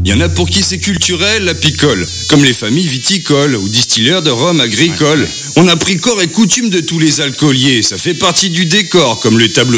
Il y en a pour qui c'est culturel, la picole, comme les familles viticoles ou distilleurs de rhum agricole. On a pris corps et coutume de tous les alcooliers, ça fait partie du décor, comme le tableau